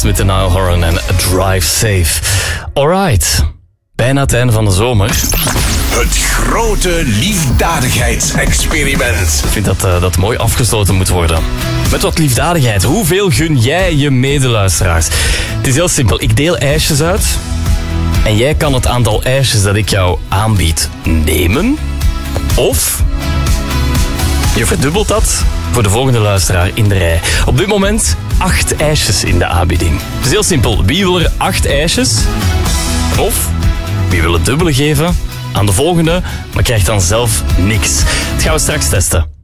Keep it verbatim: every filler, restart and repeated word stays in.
Last met de Niall Horan en Drive Safe. Alright, bijna het einde van de zomer. Het grote liefdadigheidsexperiment. Ik vind dat uh, dat mooi afgesloten moet worden. Met wat liefdadigheid. Hoeveel gun jij je medeluisteraars? Het is heel simpel. Ik deel ijsjes uit. En jij kan het aantal ijsjes dat ik jou aanbied nemen. Of je verdubbelt dat voor de volgende luisteraar in de rij. Op dit moment acht ijsjes in de aanbieding. Het is heel simpel. Wie wil er acht ijsjes? Of wie wil het dubbele geven aan de volgende, maar krijgt dan zelf niks. Dat gaan we straks testen.